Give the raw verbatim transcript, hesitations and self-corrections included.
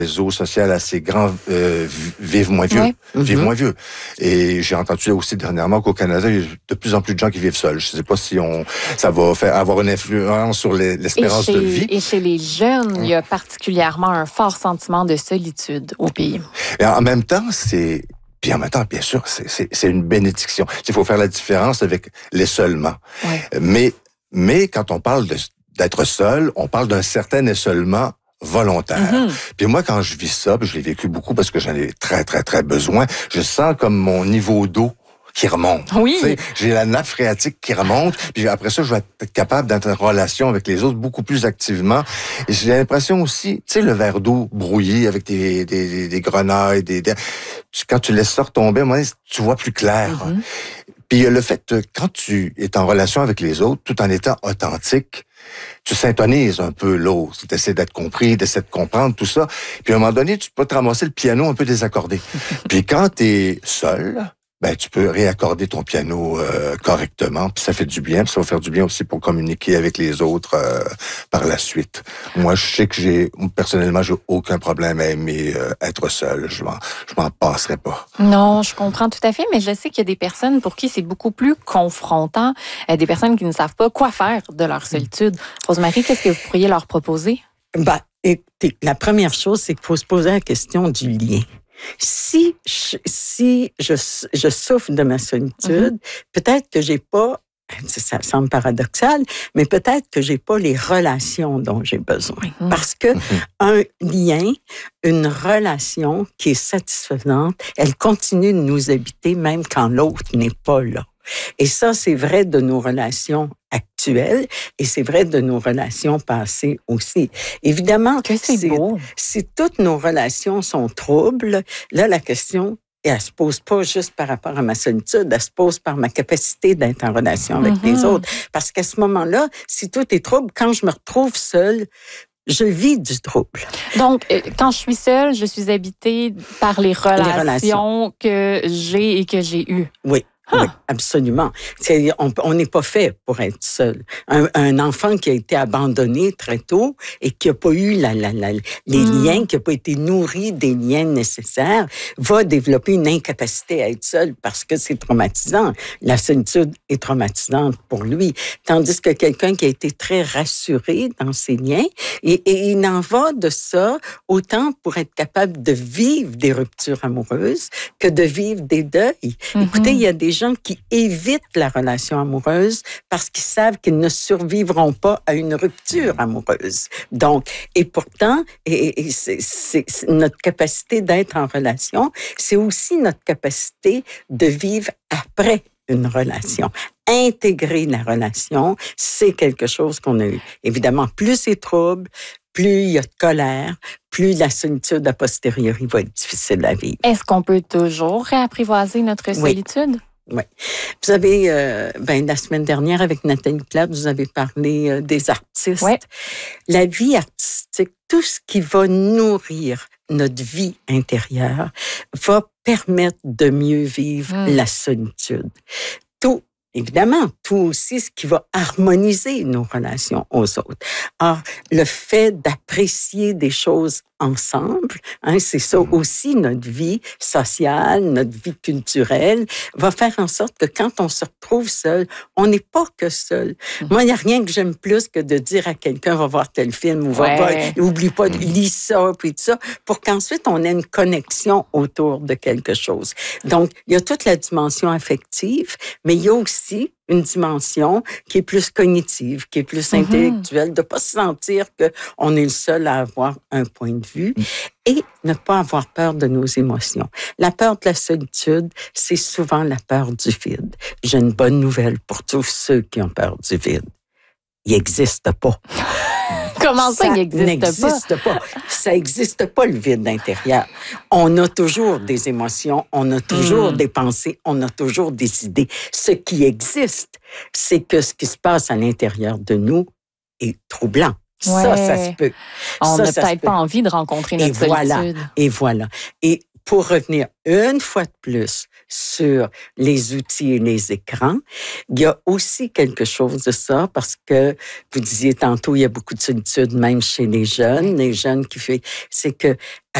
réseau social assez grand, euh, vivent moins vieux. Oui. Vivent Mm-hmm. moins vieux. Et j'ai entendu aussi dernièrement qu'au Canada, il y a de plus en plus de gens qui vivent seuls. Je ne sais pas si on, ça va faire, avoir une influence sur les, l'espérance et chez, de vie. Et chez les jeunes, il y a particulièrement un fort sentiment de solitude au pays. Et en même temps, c'est... Puis en même temps, bien sûr, c'est, c'est, c'est une bénédiction. Il faut faire la différence avec l'isolement. Ouais. Mais, mais quand on parle de, d'être seul, on parle d'un certain isolement volontaire. Mm-hmm. Puis moi, quand je vis ça, puis je l'ai vécu beaucoup parce que j'en ai très, très, très besoin, je sens comme mon niveau d'eau qui remonte. Oui. T'sais, j'ai la nappe phréatique qui remonte, puis après ça, je vais être capable d'être en relation avec les autres beaucoup plus activement. Et j'ai l'impression aussi, tu sais, le verre d'eau brouillé avec des, des, des, des grenailles, des, des... quand tu laisses ça retomber, à un moment donné, tu vois plus clair. Mm-hmm. Puis il y a le fait que quand tu es en relation avec les autres, tout en étant authentique, tu syntonises un peu l'autre, tu essaies d'être compris, d'essayer de comprendre tout ça. Puis à un moment donné, tu peux te ramasser le piano un peu désaccordé. Puis quand tu es seul, ben tu peux réaccorder ton piano euh, correctement, puis ça fait du bien, puis ça va faire du bien aussi pour communiquer avec les autres euh, par la suite. Moi, je sais que j'ai, personnellement, j'ai aucun problème à aimer euh, être seul. Je m'en, je m'en passerai pas. Non, je comprends tout à fait, mais je sais qu'il y a des personnes pour qui c'est beaucoup plus confrontant, euh, des personnes qui ne savent pas quoi faire de leur solitude. Rosemary, qu'est-ce que vous pourriez leur proposer? Ben, écoutez, la première chose, c'est qu'il faut se poser la question du lien. Si je, si je, je souffre de ma solitude, mm-hmm. peut-être que j'ai pas, ça semble paradoxal, mais peut-être que j'ai pas les relations dont j'ai besoin. Mm-hmm. Parce que mm-hmm. un lien, une relation qui est satisfaisante, elle continue de nous habiter même quand l'autre n'est pas là. Et ça, c'est vrai de nos relations actuelles et c'est vrai de nos relations passées aussi. Évidemment, que c'est si, beau. si toutes nos relations sont troubles, là, la question, elle se pose pas juste par rapport à ma solitude, elle se pose par ma capacité d'être en relation avec mm-hmm. les autres. Parce qu'à ce moment-là, si tout est trouble, quand je me retrouve seule, je vis du trouble. Donc, quand je suis seule, je suis habitée par les relations, les relations. que j'ai et que j'ai eues. Oui. Oui, absolument. C'est, on n'est pas fait pour être seul. Un, un enfant qui a été abandonné très tôt et qui n'a pas eu la, la, la, les mmh. liens, qui n'a pas été nourri des liens nécessaires, va développer une incapacité à être seul parce que c'est traumatisant. La solitude est traumatisante pour lui. Tandis que quelqu'un qui a été très rassuré dans ses liens, et, et il en va de ça autant pour être capable de vivre des ruptures amoureuses que de vivre des deuils. Mmh. Écoutez, il y a des gens qui évitent la relation amoureuse parce qu'ils savent qu'ils ne survivront pas à une rupture amoureuse. Donc, et pourtant, et, et c'est, c'est, c'est notre capacité d'être en relation, c'est aussi notre capacité de vivre après une relation. Intégrer la relation, c'est quelque chose qu'on a eu. Évidemment, plus c'est trouble, plus il y a de colère, plus la solitude a posteriori va être difficile à vivre. Est-ce qu'on peut toujours réapprivoiser notre solitude? Oui. Oui. Vous avez, euh, ben, la semaine dernière, avec Nathalie Plate, vous avez parlé euh, des artistes. Oui. La vie artistique, tout ce qui va nourrir notre vie intérieure va permettre de mieux vivre mmh. la solitude. Tout, évidemment, tout aussi ce qui va harmoniser nos relations aux autres. Or, le fait d'apprécier des choses ensemble, hein, c'est ça aussi notre vie sociale, notre vie culturelle, va faire en sorte que quand on se retrouve seul, on n'est pas que seul. Mmh. Moi, il n'y a rien que j'aime plus que de dire à quelqu'un, va voir tel film, ou va ouais. voir, oublie pas de lire ça, puis tout ça, pour qu'ensuite on ait une connexion autour de quelque chose. Donc, il y a toute la dimension affective, mais il y a aussi une dimension qui est plus cognitive, qui est plus mm-hmm. intellectuelle, de ne pas se sentir qu'on est le seul à avoir un point de vue mm. et ne pas avoir peur de nos émotions. La peur de la solitude, c'est souvent la peur du vide. J'ai une bonne nouvelle pour tous ceux qui ont peur du vide. Il n'existe pas. Comment ça, ça il n'existe pas? pas? Ça n'existe pas, le vide intérieur. On a toujours des émotions, on a toujours mmh. des pensées, on a toujours des idées. Ce qui existe, c'est que ce qui se passe à l'intérieur de nous est troublant. Ouais. Ça, ça se peut. On ça, n'a peut-être pas envie de rencontrer notre et voilà, solitude. Et voilà. Et pour revenir une fois de plus sur les outils et les écrans, il y a aussi quelque chose de ça parce que vous disiez tantôt, il y a beaucoup de solitude même chez les jeunes, les jeunes qui fait, c'est que